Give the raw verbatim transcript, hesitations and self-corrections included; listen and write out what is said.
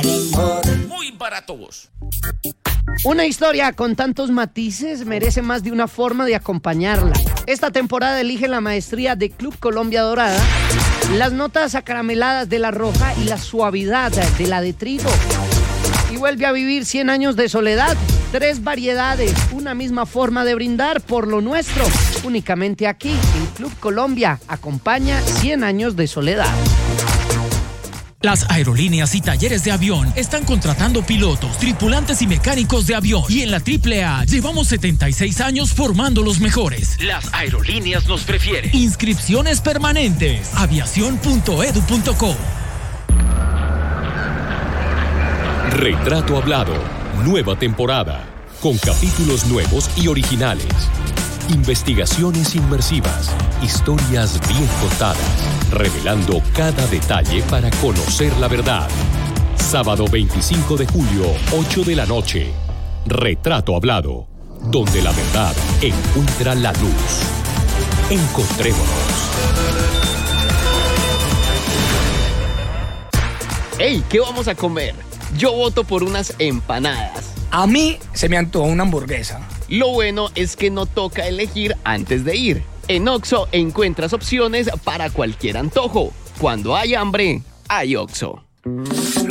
Muy baratos. Una historia con tantos matices merece más de una forma de acompañarla. Esta temporada elige la maestría de Club Colombia Dorada, las notas acarameladas de la roja y la suavidad de la de trigo. Y vuelve a vivir cien años de soledad. Tres variedades, una misma forma de brindar por lo nuestro. Únicamente aquí, en Club Colombia, acompaña cien años de soledad. Las aerolíneas y talleres de avión están contratando pilotos, tripulantes y mecánicos de avión. Y en la triple A llevamos setenta y seis años formando los mejores. Las aerolíneas nos prefieren. Inscripciones permanentes. aviación punto edu punto co. Retrato Hablado, nueva temporada, con capítulos nuevos y originales. Investigaciones inmersivas, historias bien contadas, revelando cada detalle para conocer la verdad. Sábado veinticinco de julio, ocho de la noche. Retrato Hablado, donde la verdad encuentra la luz. Encontrémonos. ¡Ey! ¿Qué vamos a comer? Yo voto por unas empanadas. A mí se me antojó una hamburguesa. Lo bueno es que no toca elegir antes de ir. En Oxxo encuentras opciones para cualquier antojo. Cuando hay hambre, hay Oxxo.